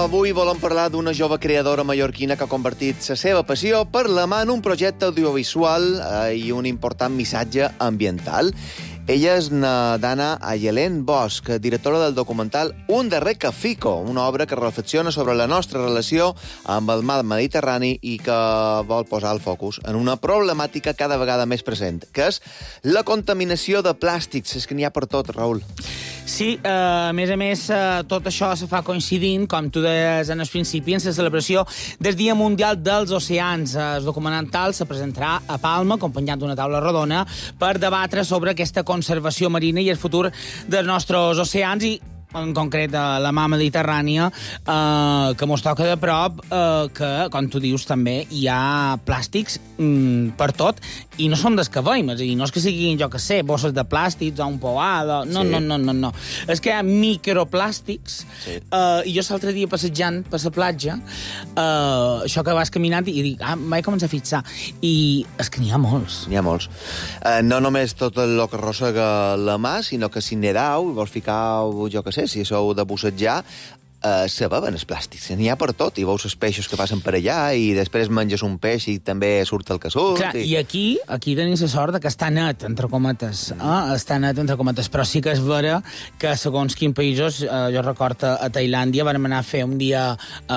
Avui volem parlar d'una jove creadora mallorquina que ha convertit la seva passió per la mà en un projecte audiovisual i un important missatge ambiental. Ella és Dana Ayelén Bosch, directora del documental Un darrer cafico, una obra que reflexiona sobre la nostra relació amb el mar Mediterrani i que vol posar el focus en una problemàtica cada vegada més present, que és la contaminació de plàstics. És que n'hi ha per tot, Raül. Sí, a més, tot això se fa coincidint, com tu deies en el principi, en la celebració del Dia Mundial dels Oceans. El documental se presentarà a Palma, acompanyat d'una taula rodona, per debatre sobre aquesta conservació marina i el futur dels nostres oceans i, en concret, la mar Mediterrània, que mos toca de prop, que, com tu dius, també hi ha plàstics per tot, i no són des que veiem, és a dir, no és que siguin, jo que sé, bosses de plàstics o un poada, no, sí. No. És que hi ha microplàstics, sí. I jo l'altre dia passejant per la platja, això que vas caminant i dic, vaig començar a fixar, i és que n'hi ha molts. N'hi ha molts. No només tot el que arrossega la mà, sinó que si nedau i vols ficar, jo que sé, si sou de bussejar, se beven els plàstics. N'hi ha per tot. I veus els peixos que passen per allà i després menges un peix i també surt el que surt. Clar, i aquí tenim la sort que està net, entre cometes. Està net, entre cometes. Però sí que és vera que, segons quins països, jo recordo a Tailàndia, vam anar a fer un dia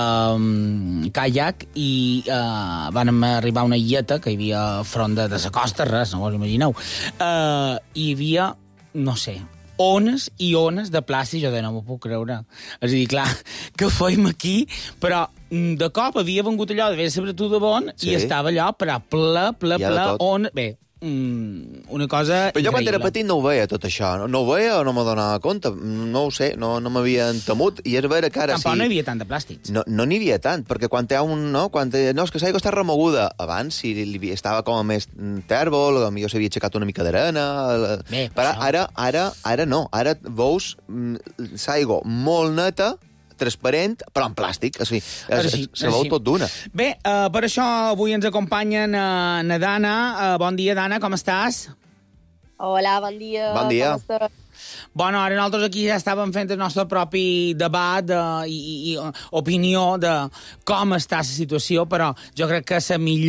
caiac i vam arribar a una illeta que hi havia front de la costa, res, no us imagineu. Hi havia, no sé, ones i ones de plàstic, jo no m'ho puc creure. És a dir, clar, què fèiem aquí? Però de cop havia vengut allò de saber tu de bon, sí. I estava allò ple, on... Bé, una cosa però jo quan increïble. Era petit no ho veia tot això, no ho veia o no m'ho donava compte, no ho sé, no m'havia entemut, i és vera que ara tampoc no hi havia tant de plàstics. No n'hi havia tant, perquè quan hi ha un... No, és que l'aigua està remoguda. Abans, si estava com a més tèrbol, potser s'havia aixecat una mica d'arena... Bé, però ara no, ara veus l'aigua molt neta, transparent, però en plàstic. O sigui, se veu tot d'una. Bé, per això avui ens acompanyen na Dana. Bon dia, Dana, com estàs? Hola, bon dia. Bon dia. Com estàs? Bueno, ara nosaltres aquí ja estàvem fent el nostre propi debat i opinió de com està la situació, però jo crec que la millor